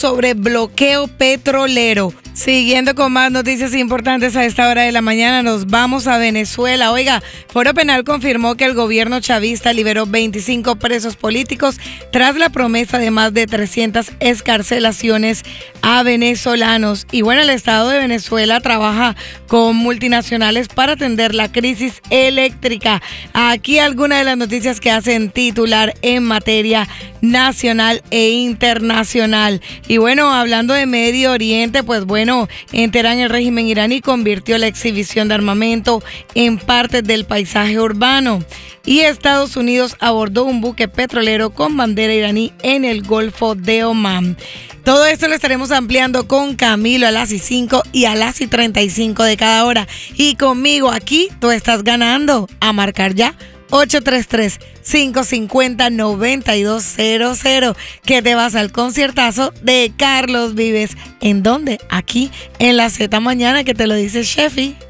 sobre bloqueo petrolero. Siguiendo con más noticias importantes a esta hora de la mañana, nos vamos a Venezuela. Oiga, Foro Penal confirmó que el gobierno chavista liberó 25 presos políticos tras la promesa de más de 300 excarcelaciones a venezolanos. Y bueno, el Estado de Venezuela trabaja con multinacionales para atender la crisis eléctrica. Aquí algunas de las noticias que hacen titular en materia nacional e internacional. Y bueno, hablando de Medio Oriente, pues bueno, en Teherán el régimen iraní convirtió la exhibición de armamento en parte del paisaje urbano. Y Estados Unidos abordó un buque petrolero con bandera iraní en el Golfo de Omán. Todo esto lo estaremos ampliando con Camilo a las 5 y a las 35 de cada hora. Y conmigo aquí tú estás ganando. A marcar ya 833-550-9200, que te vas al conciertazo de Carlos Vives. ¿En dónde? Aquí en la Z Mañana, que te lo dice Sheffy.